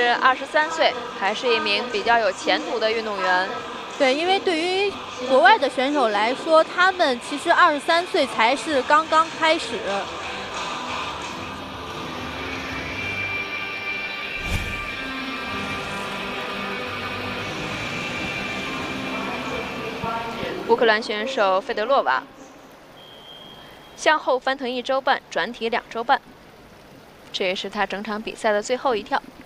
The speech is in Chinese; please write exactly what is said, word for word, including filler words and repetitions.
是二十三岁，还是一名比较有前途的运动员。 对，因为对于国外的选手来说，他们其实二十三岁才是刚刚开始。 乌克兰选手费德洛娃向后翻腾一周半，转体两周半，这也是他整场比赛的最后一跳。